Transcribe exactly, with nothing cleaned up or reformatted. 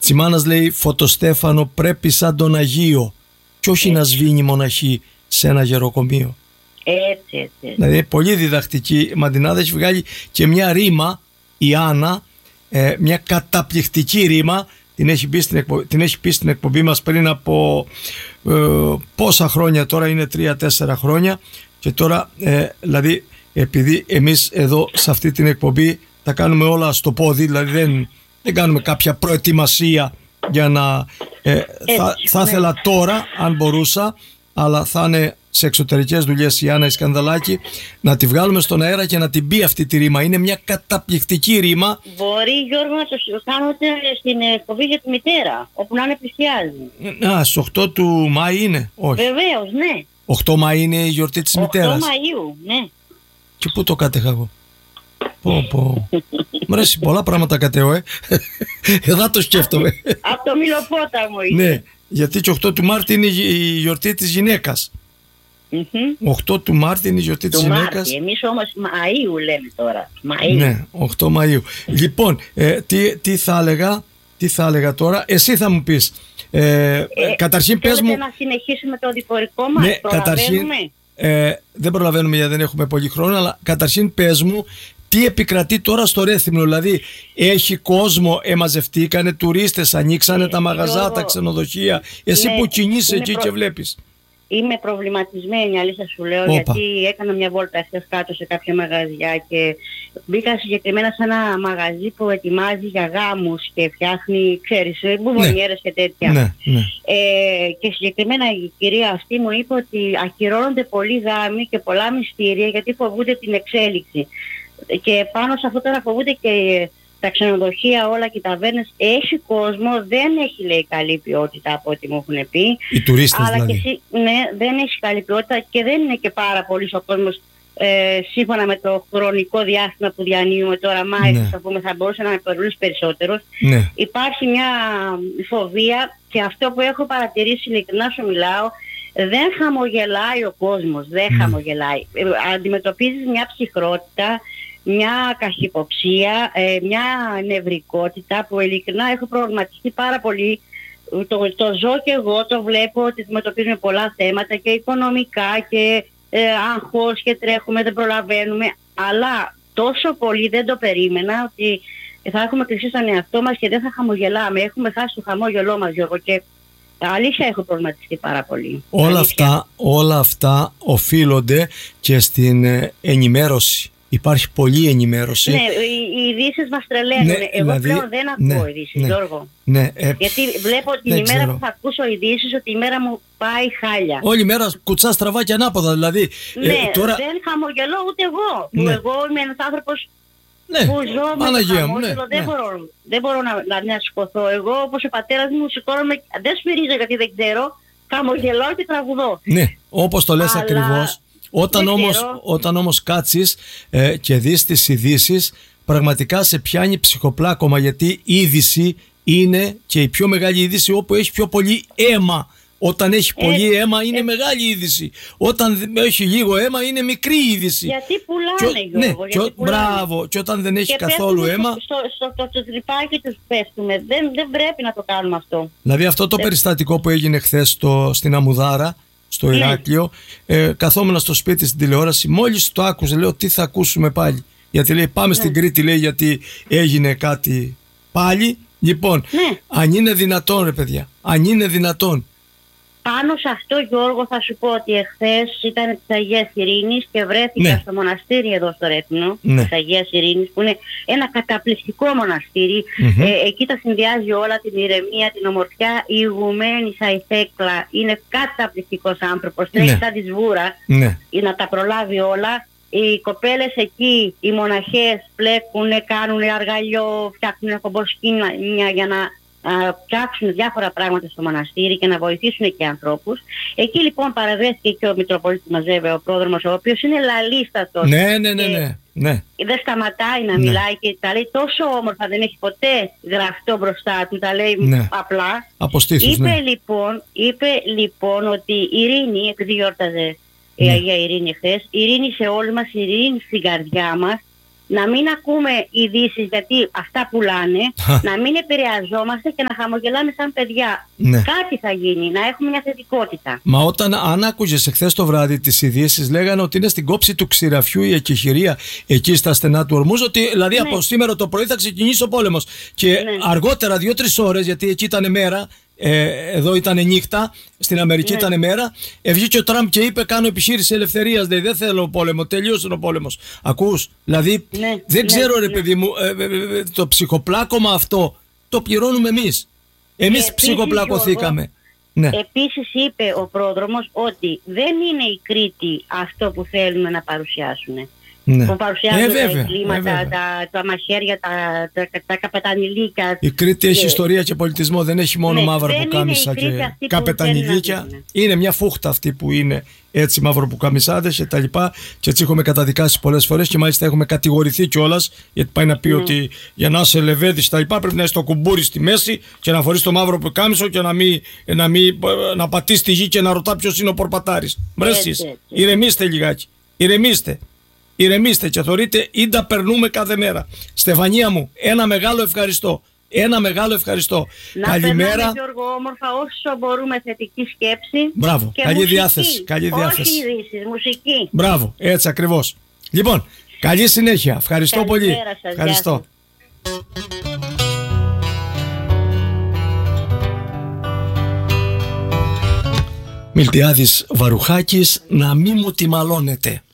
Τσιμάνας λέει Φωτοστέφανο πρέπει σαν τον Αγίο και όχι να σβήνει μοναχή σε ένα γεροκομείο. Έτσι, έτσι, έτσι. Δηλαδή πολύ διδακτική. Μαντινάδα έχει βγάλει και μια ρήμα η Άννα, ε, μια καταπληκτική ρήμα. Την έχει πει στην εκπομπή, την έχει πει στην εκπομπή μας πριν από ε, πόσα χρόνια τώρα, είναι τρία-τέσσερα χρόνια. Και τώρα ε, δηλαδή επειδή εμείς εδώ σε αυτή την εκπομπή τα κάνουμε όλα στο πόδι, δηλαδή δεν, δεν κάνουμε κάποια προετοιμασία για να ε, Έτσι, θα, θα ναι. ήθελα τώρα αν μπορούσα, αλλά θα είναι σε εξωτερικές δουλειές η Άννα η Σκανδαλάκη, να τη βγάλουμε στον αέρα και να την πει αυτή τη ρήμα. Είναι μια καταπληκτική ρήμα. Μπορεί, Γιώργο, να το κάνετε στην εκπομπή για τη μητέρα, όπου να είναι πλησιάζει. Α, στις οκτώ του Μάη είναι, όχι. Βεβαίως, ναι. οκτώ Μάη είναι η γιορτή της μητέρας. οκτώ Μαΐου, ναι. Και πού το κάτεχα εγώ. Πω πω. Μ' αρέσει πολλά πράγματα κατέω, ε. Εδώ το σκέφτομαι. Από το Μιλοπόταμο είναι. Ναι, γιατί και οκτώ του Μάρτη είναι η γιορτή της γυναίκας. Mm-hmm. οκτώ του Μάρτη είναι η γιορτή της του γυναίκας. Μάρτη, εμείς όμως Μαΐου λέμε τώρα. Μαΐου. Ναι, οκτώ Μαΐου. Λοιπόν, ε, τι, τι θα έλεγα, τι θα έλεγα τώρα, εσύ θα μου πεις. Ε, ε, καταρχήν πες μου. να συνεχίσουμε το διπορικό μας, Ναι, καταρχήν, ε, δεν προλαβαίνουμε γιατί δεν έχουμε πολύ χρόνο, αλλά καταρχήν πες μου τι επικρατεί τώρα στο Ρέθυμνο. Δηλαδή έχει κόσμο, εμαζευτήκανε τουρίστες, ανοίξανε ε, τα μαγαζά, Γιώργο, τα ξενοδοχεία. Εσύ ναι, που κινείσαι εκεί προ... και βλέπεις. Είμαι προβληματισμένη, αλήθεια σου λέω. Όπα. Γιατί έκανα μια βόλτα χθες κάτω σε κάποια μαγαζιά και μπήκα συγκεκριμένα σε ένα μαγαζί που ετοιμάζει για γάμους και φτιάχνει, ξέρεις, μπουμπονιέρες ναι. και τέτοια. Ναι, ναι. Ε, και συγκεκριμένα η κυρία αυτή μου είπε ότι ακυρώνονται πολλοί γάμοι και πολλά μυστήρια γιατί φοβούνται την εξέλιξη. Και πάνω σε αυτό τώρα φοβούνται και τα ξενοδοχεία όλα και οι ταβέρνες. Έχει κόσμο, δεν έχει λέει καλή ποιότητα από ό,τι μου έχουν πει. Οι τουρίστες αλλά δηλαδή. Και, ναι, δεν έχει καλή ποιότητα και δεν είναι και πάρα πολύ ο κόσμος ε, σύμφωνα με το χρονικό διάστημα που διανύουμε τώρα. Μάη, ναι. θα, πούμε, θα μπορούσε να είναι πολύ περισσότερος. Ναι. Υπάρχει μια φοβία και αυτό που έχω παρατηρήσει, ειλικρινά σου μιλάω, δεν χαμογελάει ο κόσμος, δεν mm. χαμογελάει. Ε, αντιμετωπίζεις μια ψυχρότητα, μια καχυποψία, ε, μια νευρικότητα που ειλικρινά έχω προβληματιστεί πάρα πολύ. Το, το ζω και εγώ, το βλέπω ότι αντιμετωπίζουμε πολλά θέματα και οικονομικά και ε, άγχος και τρέχουμε, δεν προλαβαίνουμε. Αλλά τόσο πολύ δεν το περίμενα ότι θα έχουμε κλειστεί στον εαυτό μας και δεν θα χαμογελάμε. Έχουμε χάσει το χαμόγελό μας, Γιώργο, και αλήθεια έχω προβληματιστεί πάρα πολύ. Όλα αυτά, όλα αυτά οφείλονται και στην ε, ενημέρωση. Υπάρχει πολλή ενημέρωση. Ναι, οι, οι ειδήσεις μας τρελαίνουν. Ναι, Εγώ δηλαδή, πλέον δεν ακούω ναι, ειδήσεις, ναι, Γιώργο. Ναι, ε, Γιατί βλέπω την ημέρα ξέρω. που θα ακούσω ειδήσεις ότι η μέρα μου πάει χάλια. Όλη μέρα κουτσά στραβά και ανάποδα. Δηλαδή, ναι, ε, τώρα... δεν χαμογελώ ούτε εγώ. Ναι. Που εγώ είμαι ένας άνθρωπος ναι, που ζω με το χαμόγελο. Ναι, δεν, ναι. μπορώ, δεν μπορώ να, να, να σηκωθώ. Εγώ όπως ο πατέρας μου σηκώνομαι, δεν σφυρίζω γιατί δεν ξέρω, χαμογελώ και τραγουδώ. Ναι, όπως το λες. Αλλά... ακριβώς. Όταν όμως, όταν όμως κάτσεις ε, και δεις τις ειδήσεις, πραγματικά σε πιάνει ψυχοπλάκωμα, γιατί η είδηση είναι και η πιο μεγάλη είδηση όπου έχει πιο πολύ αίμα. Όταν έχει ε, πολύ αίμα είναι ε, μεγάλη είδηση. Όταν έχει λίγο αίμα είναι μικρή είδηση. Γιατί πουλάνε, και, Γιώργο, ναι, γιατί και, πουλάνε. Μπράβο, και όταν δεν έχει και καθόλου αίμα... Στο, στο, στο, στο τρυπάκι τους πέφτουμε. Δεν, δεν πρέπει να το κάνουμε αυτό. Δηλαδή αυτό το δεν... περιστατικό που έγινε χθες στο, στην Αμμουδάρα, στο Ηράκλειο, ε, καθόμουν στο σπίτι στην τηλεόραση, μόλις το άκουσα, λέω τι θα ακούσουμε πάλι. Γιατί λέει πάμε ναι. στην Κρήτη, λέει, γιατί έγινε κάτι πάλι. Λοιπόν, ναι. αν είναι δυνατόν ρε παιδιά, αν είναι δυνατόν. Πάνω σε αυτό, Γιώργο, θα σου πω ότι εχθές ήταν της Αγίας Ειρήνης και βρέθηκα ναι. στο μοναστήρι εδώ στο Ρέθυμνο, ναι. της Αγίας Ειρήνης, που είναι ένα καταπληκτικό μοναστήρι. Mm-hmm. Ε, εκεί τα συνδυάζει όλα, την ηρεμία, την ομορφιά. Η ηγουμένη Σαϊθέκλα είναι καταπληκτικός άνθρωπος, τρέχει σαν τη σβούρα ναι. να τα προλάβει όλα. Οι κοπέλες εκεί, οι μοναχές πλέκουν, κάνουν αργαλιό, φτιάχνουν κομποσκίνια για να να φτιάξουν διάφορα πράγματα στο μοναστήρι και να βοηθήσουν και ανθρώπους. Εκεί λοιπόν παραβρέθηκε και ο Μητροπολίτης μας, βέβαια, ο πρόδρομος, ο οποίος είναι λαλίστατος. Ναι, ναι, ναι, ναι, ναι. Δεν σταματάει να ναι. μιλάει και τα λέει τόσο όμορφα, δεν έχει ποτέ γραφτό μπροστά του, τα λέει ναι. απλά. Αποστήθους, είπε, ναι. λοιπόν, είπε λοιπόν ότι η ειρήνη, επειδή γιόρταζε ναι. η Αγία Ειρήνη χθες, η ειρήνη σε όλους μας, η ειρήνη στην καρδιά μας, να μην ακούμε ειδήσεις γιατί αυτά πουλάνε, να μην επηρεαζόμαστε και να χαμογελάμε σαν παιδιά. Ναι. Κάτι θα γίνει, να έχουμε μια θετικότητα. Μα όταν, αν άκουγες εχθές το βράδυ τις ειδήσεις, λέγανε ότι είναι στην κόψη του ξηραφιού η εκεχηρία εκεί στα στενά του Ορμούζ, ότι δηλαδή ναι. από σήμερα το πρωί θα ξεκινήσει ο πόλεμος. Και ναι. αργότερα, δύο-τρεις ώρες, γιατί εκεί ήταν μέρα. Ε, εδώ ήταν νύχτα, στην Αμερική ναι. ήταν μέρα. Βγήκε ο Τραμπ και είπε: κάνω επιχείρηση ελευθερίας. Δηλαδή, δεν θέλω πόλεμο, τελείωσε ο πόλεμος. Ακούς, δηλαδή ναι, δεν ναι, ξέρω ναι. ρε παιδί μου, ε, ε, ε, το ψυχοπλάκωμα αυτό το πληρώνουμε εμείς. Εμείς επίσης, ψυχοπλακωθήκαμε. Ναι. Επίσης είπε ο πρόδρομος ότι δεν είναι η Κρήτη αυτό που θέλουμε να παρουσιάσουν. Ναι. Που παρουσιάζουν ε, βέβαια, τα εγκλήματα, ε, τα, τα μαχαίρια, τα, τα, τα, τα καπετανιλίκια. Η Κρήτη έχει και... ιστορία και πολιτισμό, δεν έχει μόνο ναι, μαύρα πουκάμισα και καπετανιλίκια. Είναι μια φούχτα αυτή που είναι έτσι μαυροπουκαμισάδες και τα λοιπά. Και έτσι έχουμε καταδικάσει πολλές φορές και μάλιστα έχουμε κατηγορηθεί κιόλας. Γιατί πάει να πει ναι. ότι για να είσαι λεβέδης τα λοιπά πρέπει να είσαι το κουμπούρι στη μέση και να φορείς το μαύρο πουκάμισο και να, μην, να, μην, να πατείς τη γη και να ρωτά ποιος είναι ο πορπατάρης. Μπρέσις, ηρεμήστε λιγάκι. Ηρεμήστε. Ηρεμήστε και θεωρείτε ή τα περνούμε κάθε μέρα. Στεφανία μου, ένα μεγάλο ευχαριστώ. Ένα μεγάλο ευχαριστώ. Να καλημέρα. Περνάμε, Γιώργο, όμορφα όσο μπορούμε, θετική σκέψη. Μπράβο, και καλή μουσική. διάθεση. Καλή διάθεση. Όχι ειδήσεις, μουσική. Μπράβο, έτσι ακριβώς. Λοιπόν, καλή συνέχεια. Ευχαριστώ πολύ. Σας, ευχαριστώ. Μιλτιάδης Βαρουχάκης, να μην μου τη μαλώνετε.